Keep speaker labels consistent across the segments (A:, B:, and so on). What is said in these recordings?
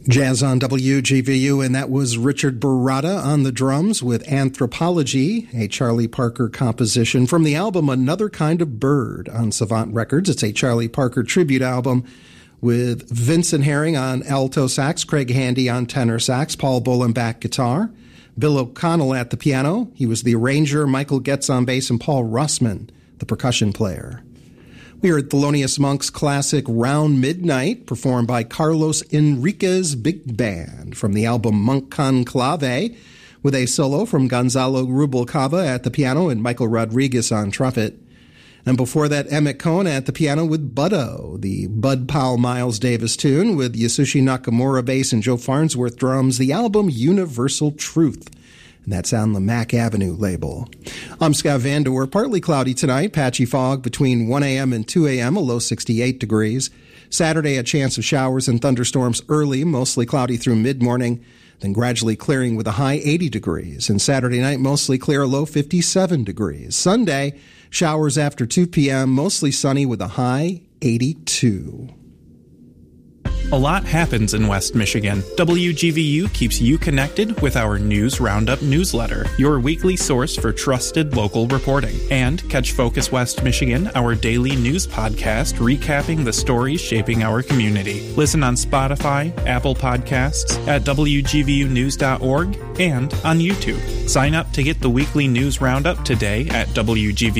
A: Jazz on WGVU, and that was Richard Baratta on the drums with Anthropology, a Charlie Parker composition from the album Another Kind of Bird on Savant Records. It's a Charlie Parker tribute album with Vincent Herring on alto sax, Craig Handy on tenor sax, Paul Bolenbach guitar, Bill O'Connell at the piano. He was the arranger, Michael Getz on bass, and Paul Russman, the percussion player. We heard Thelonious Monk's classic Round Midnight, performed by Carlos Enriquez Big Band from the album Monk Conclave, with a solo from Gonzalo Rubalcaba at the piano and Michael Rodriguez on trumpet. And before that, Emmett Cohen at the piano with Bud-O, the Bud Powell Miles Davis tune, with Yasushi Nakamura bass and Joe Farnsworth drums, the album Universal Truth. And that's on the Mack Avenue label. I'm Scott Vandoor. Partly cloudy tonight, patchy fog between 1 a.m. and 2 a.m., a low 68 degrees. Saturday, a chance of showers and thunderstorms early, mostly cloudy through mid-morning, then gradually clearing with a high 80 degrees. And Saturday night, mostly clear, a low 57 degrees. Sunday, showers after 2 p.m., mostly sunny with a high 82.
B: A lot happens in West Michigan. WGVU keeps you connected with our News Roundup newsletter, your weekly source for trusted local reporting. And catch Focus West Michigan, our daily news podcast recapping the stories shaping our community. Listen on Spotify, Apple Podcasts, at WGVUnews.org, and on YouTube. Sign up to get the weekly News Roundup today at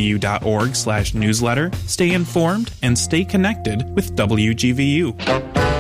B: WGVU.org/newsletter. Stay informed and stay connected with WGVU.